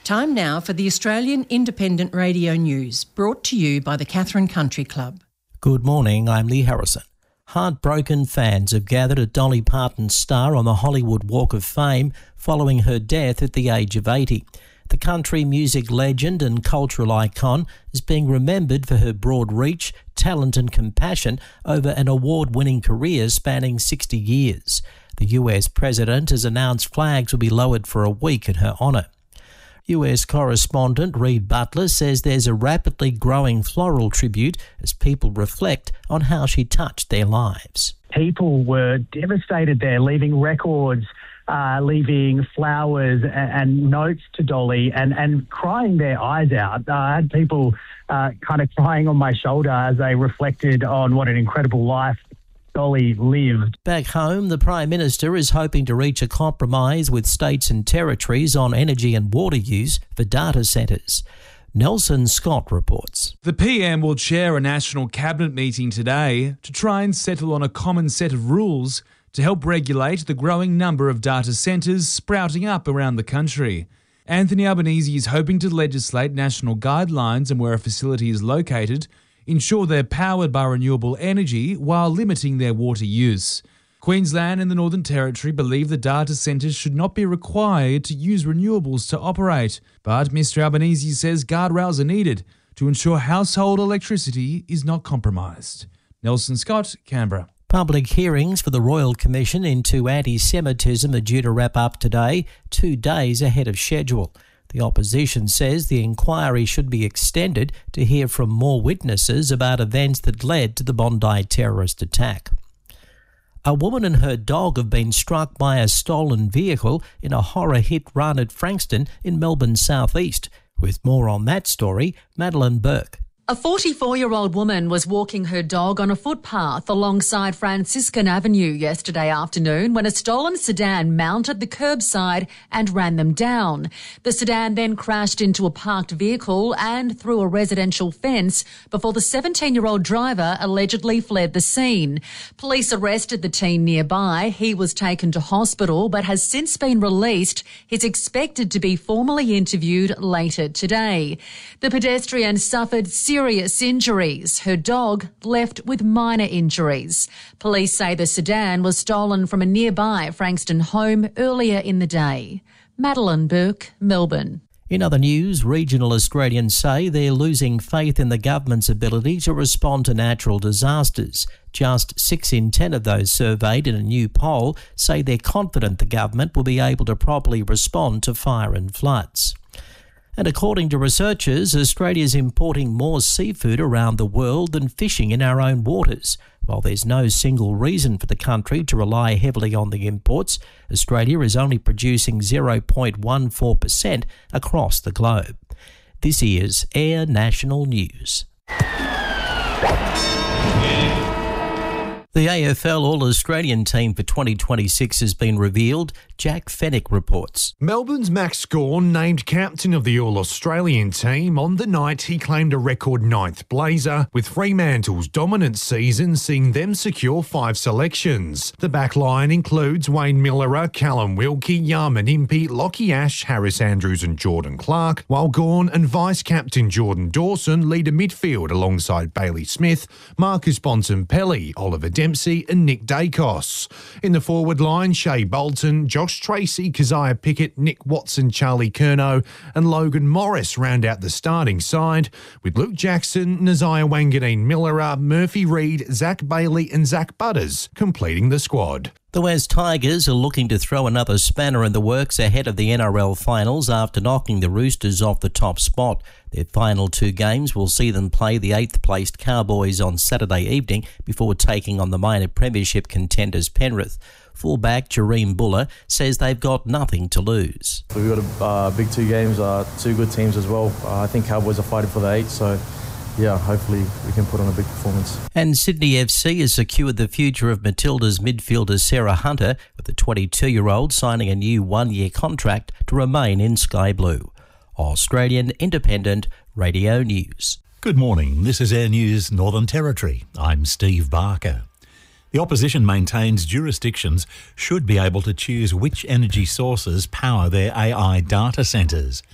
Time now for the Australian Independent Radio News, brought to you by the Katherine Country Club. Good morning, I'm Lee Harrison. Heartbroken fans have gathered at Dolly Parton's star on the Hollywood Walk of Fame following her death at the age of 80. The country music legend and cultural icon is being remembered for her broad reach, talent and compassion over an award-winning career spanning 60 years. The US president has announced flags will be lowered for a week in her honour. US correspondent Reid Butler says there's a rapidly growing floral tribute as people reflect on how she touched their lives. People were devastated there, leaving records, leaving flowers and notes to Dolly and crying their eyes out. I had people kind of crying on my shoulder as they reflected on what an incredible life Dolly lived. Back home, the Prime Minister is hoping to reach a compromise with states and territories on energy and water use for data centres. Nelson Scott reports. The PM will chair a national cabinet meeting today to try and settle on a common set of rules to help regulate the growing number of data centres sprouting up around the country. Anthony Albanese is hoping to legislate national guidelines on where a facility is located, ensure they're powered by renewable energy while limiting their water use. Queensland and the Northern Territory believe the data centres should not be required to use renewables to operate, but Mr Albanese says guardrails are needed to ensure household electricity is not compromised. Nelson Scott, Canberra. Public hearings for the Royal Commission into anti-Semitism are due to wrap up today, 2 days ahead of schedule. The opposition says the inquiry should be extended to hear from more witnesses about events that led to the Bondi terrorist attack. A woman and her dog have been struck by a stolen vehicle in a horror hit run at Frankston in Melbourne's southeast. With more on that story, Madeline Burke. A 44-year-old woman was walking her dog on a footpath alongside Franciscan Avenue yesterday afternoon when a stolen sedan mounted the curbside and ran them down. The sedan then crashed into a parked vehicle and through a residential fence before the 17-year-old driver allegedly fled the scene. Police arrested the teen nearby. He was taken to hospital but has since been released. He's expected to be formally interviewed later today. The pedestrian suffered serious injuries. Her dog left with minor injuries. Police say the sedan was stolen from a nearby Frankston home earlier in the day. Madeline Burke, Melbourne. In other news, regional Australians say they're losing faith in the government's ability to respond to natural disasters. Just 6 in 10 of those surveyed in a new poll say they're confident the government will be able to properly respond to fire and floods. And according to researchers, Australia's importing more seafood around the world than fishing in our own waters. While there's no single reason for the country to rely heavily on the imports, Australia is only producing 0.14% across the globe. This is Air National News. The AFL All-Australian team for 2026 has been revealed. Jack Fennick reports. Melbourne's Max Gawn named captain of the All-Australian team on the night he claimed a record 9th blazer, with Fremantle's dominant season seeing them secure 5 selections. The backline includes Wayne Millerer, Callum Wilkie, Yarman Impey, Lockie Ash, Harris Andrews and Jordan Clark, while Gawn and vice-captain Jordan Dawson lead a midfield alongside Bailey Smith, Marcus Bontempelli, Oliver Dempsey and Nick Dacos. In the forward line, Shea Bolton, Josh Tracy, Keziah Pickett, Nick Watson, Charlie Curnow and Logan Morris round out the starting side, with Luke Jackson, Naziah Wanganeen Millerer, Murphy Reid, Zach Bailey and Zach Butters completing the squad. The West Tigers are looking to throw another spanner in the works ahead of the NRL finals after knocking the Roosters off the top spot. Their final 2 games will see them play the 8th-placed Cowboys on Saturday evening before taking on the minor premiership contenders Penrith. Fullback Jareem Buller says they've got nothing to lose. We've got a big 2 games, 2 good teams as well. I think Cowboys are fighting for the 8, so yeah, hopefully we can put on a big performance. And Sydney FC has secured the future of Matilda's midfielder Sarah Hunter, with the 22-year-old signing a new 1-year contract to remain in Sky Blue. Australian Independent Radio News. Good morning, this is Air News Northern Territory. I'm Steve Barker. The opposition maintains jurisdictions should be able to choose which energy sources power their AI data centres.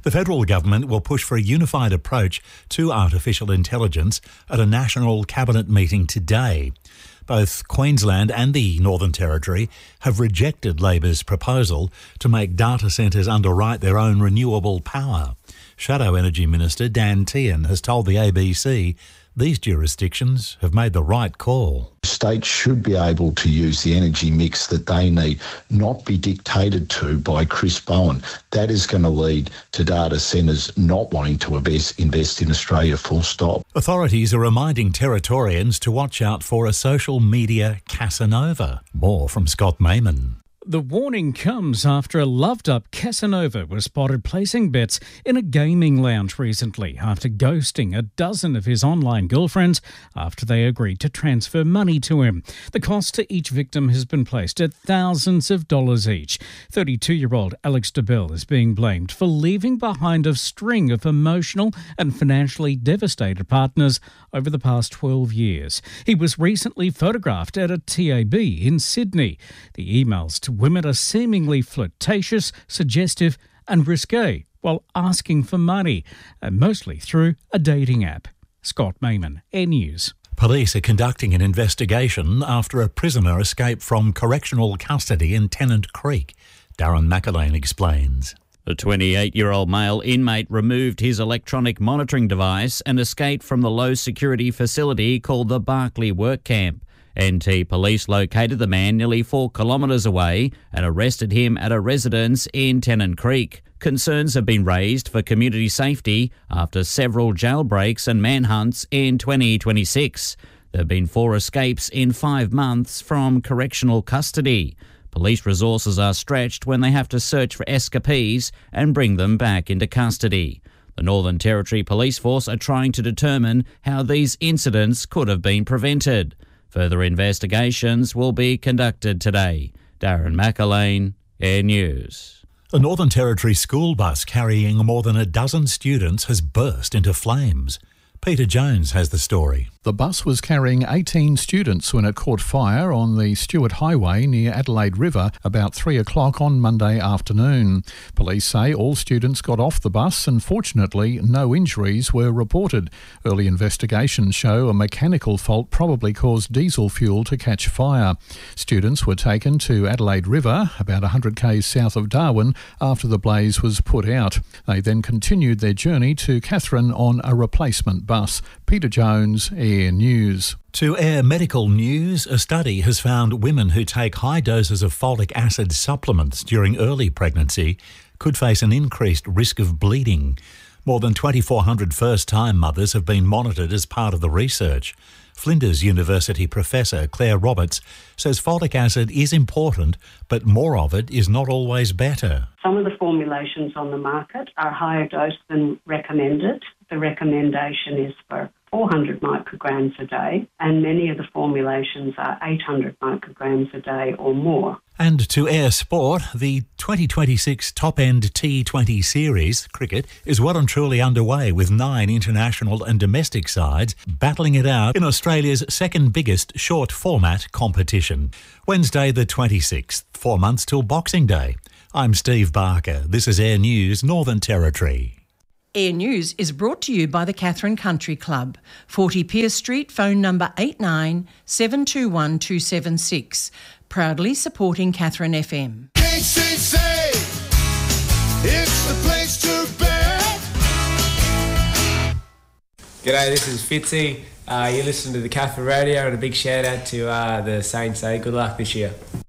The federal government will push for a unified approach to artificial intelligence at a national cabinet meeting today. Both Queensland and the Northern Territory have rejected Labor's proposal to make data centres underwrite their own renewable power. Shadow Energy Minister Dan Tehan has told the ABC these jurisdictions have made the right call. States should be able to use the energy mix that they need, not be dictated to by Chris Bowen. That is going to lead to data centres not wanting to invest in Australia, full stop. Authorities are reminding Territorians to watch out for a social media Casanova. More from Scott Mayman. The warning comes after a loved-up Casanova was spotted placing bets in a gaming lounge recently after ghosting a dozen of his online girlfriends after they agreed to transfer money to him. The cost to each victim has been placed at thousands of dollars each. 32-year-old Alex DeBell is being blamed for leaving behind a string of emotional and financially devastated partners over the past 12 years. He was recently photographed at a TAB in Sydney. The emails to women are seemingly flirtatious, suggestive and risque while asking for money, and mostly through a dating app. Scott Mayman, Air News. Police are conducting an investigation after a prisoner escaped from correctional custody in Tennant Creek. Darren McAlane explains. The 28-year-old male inmate removed his electronic monitoring device and escaped from the low-security facility called the Barclay Work Camp. NT Police located the man nearly 4 kilometres away and arrested him at a residence in Tennant Creek. Concerns have been raised for community safety after several jailbreaks and manhunts in 2026. There have been 4 escapes in 5 months from correctional custody. Police resources are stretched when they have to search for escapees and bring them back into custody. The Northern Territory Police Force are trying to determine how these incidents could have been prevented. Further investigations will be conducted today. Darren McAlane, Air News. A Northern Territory school bus carrying more than a dozen students has burst into flames. Peter Jones has the story. The bus was carrying 18 students when it caught fire on the Stewart Highway near Adelaide River about 3 o'clock on Monday afternoon. Police say all students got off the bus and fortunately no injuries were reported. Early investigations show a mechanical fault probably caused diesel fuel to catch fire. Students were taken to Adelaide River, about 100 k's south of Darwin, after the blaze was put out. They then continued their journey to Katherine on a replacement bus. Peter Jones, Air News. To Air Medical News, a study has found women who take high doses of folic acid supplements during early pregnancy could face an increased risk of bleeding. More than 2,400 first-time mothers have been monitored as part of the research. Flinders University professor Claire Roberts says folic acid is important, but more of it is not always better. Some of the formulations on the market are higher dose than recommended. The recommendation is for 400 micrograms a day, and many of the formulations are 800 micrograms a day or more. And to Air Sport, the 2026 top-end T20 series cricket is well and truly underway with 9 international and domestic sides battling it out in Australia's second biggest short format competition. Wednesday the 26th, 4 months till Boxing Day. I'm Steve Barker. This is Air News Northern Territory. Air News is brought to you by the Katherine Country Club, 40 Pierce Street, phone number 89 721 276. Proudly supporting Katherine FM. KCC, it's the place to be. G'day, this is Fitzy. You listen to the Katherine Radio, and a big shout out to the Saints. Good luck this year.